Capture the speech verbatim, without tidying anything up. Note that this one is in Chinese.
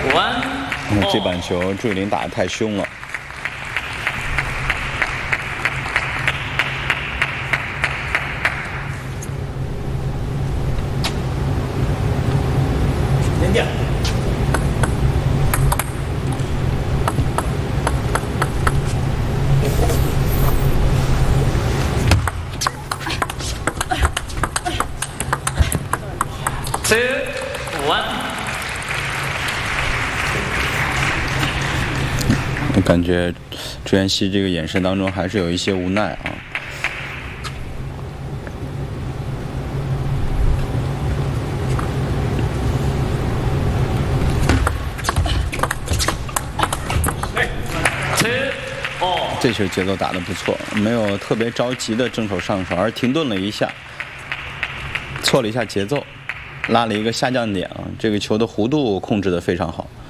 这板球朱雨玲打得太凶了。 我感觉朱彦曦这个眼神当中还是有一些无奈啊。这球节奏打得不错，没有特别着急的正手上手，而停顿了一下，错了一下节奏，拉了一个下降点啊。这个球的弧度控制得非常好。